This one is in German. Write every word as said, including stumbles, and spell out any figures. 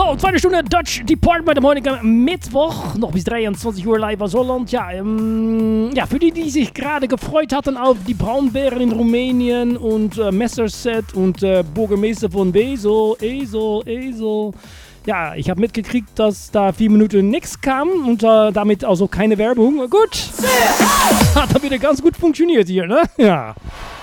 So, zweite Stunde Dutch Department am heutigen Mittwoch. Noch bis dreiundzwanzig Uhr live aus Holland. Ja, ähm, ja, für die, die sich gerade gefreut hatten auf die Braunbären in Rumänien und äh, Messerset und äh, Bürgermeister von Wesel, Esel, Esel. Ja, ich habe mitgekriegt, dass da vier Minuten nichts kam und äh, damit also keine Werbung. Gut, hat dann wieder ganz gut funktioniert hier, ne? Ja.